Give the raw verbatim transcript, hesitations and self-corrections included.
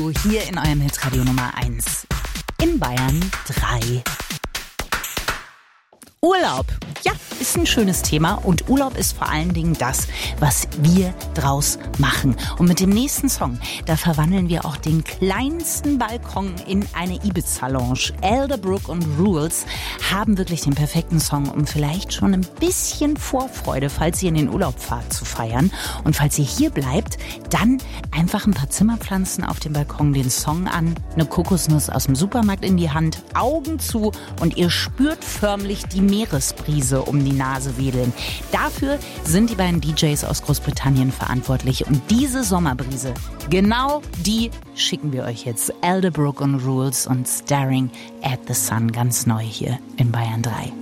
Hier in eurem Hitradio Nummer eins. In Bayern drei. Urlaub, ja, ist ein schönes Thema und Urlaub ist vor allen Dingen das, was wir draus machen. Und mit dem nächsten Song, da verwandeln wir auch den kleinsten Balkon in eine Ibiza-Lounge. Elderbrook und Rules haben wirklich den perfekten Song, um vielleicht schon ein bisschen Vorfreude, falls ihr in den Urlaub fahrt, zu feiern. Und falls ihr hier bleibt, dann einfach ein paar Zimmerpflanzen auf dem Balkon, den Song an, eine Kokosnuss aus dem Supermarkt in die Hand, Augen zu und ihr spürt förmlich die Meeresbrise um die Nase wedeln. Dafür sind die beiden D Js aus Großbritannien verantwortlich und diese Sommerbrise, genau die schicken wir euch jetzt. Elderbrook und Rules und Staring at the Sun, ganz neu hier in Bayern drei.